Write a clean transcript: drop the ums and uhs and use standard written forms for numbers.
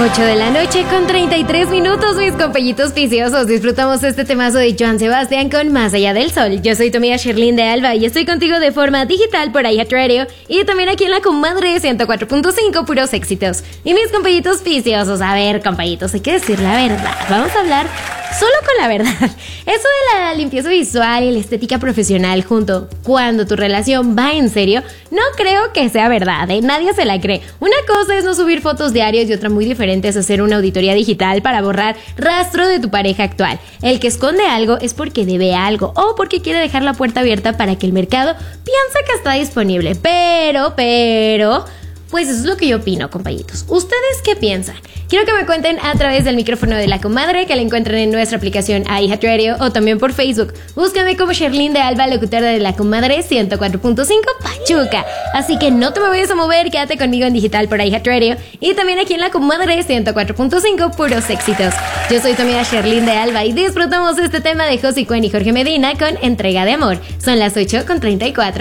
8 de la noche con 33 minutos, mis compañitos viciosos. Disfrutamos este temazo de Joan Sebastián con Más Allá del Sol. Yo soy tu amiga Sherlyn de Alba y estoy contigo de forma digital por iHeartRadio y también aquí en la Comadre 104.5, puros éxitos. Y mis compañitos viciosos, a ver, compañitos, hay que decir la verdad. Vamos a hablar solo con la verdad. Eso de la limpieza visual y la estética profesional junto cuando tu relación va en serio, no creo que sea verdad, ¿eh? Nadie se la cree. Una cosa es no subir fotos diarios y otra muy diferente es hacer una auditoría digital para borrar rastro de tu pareja actual. El que esconde algo es porque debe algo o porque quiere dejar la puerta abierta para que el mercado piense que está disponible. Pero, pues eso es lo que yo opino, compañitos. ¿Ustedes qué piensan? Quiero que me cuenten a través del micrófono de la comadre, que la encuentran en nuestra aplicación iHeartRadio o también por Facebook. Búscame como Sherlyn de Alba, locutora de la Comadre 104.5 Pachuca. Así que no te me vayas a mover, quédate conmigo en digital por iHeartRadio y también aquí en la Comadre 104.5 puros éxitos. Yo soy tu amiga Sherlyn de Alba y disfrutamos este tema de Josie Cuen y Jorge Medina con Entrega de Amor. Son las 8:34.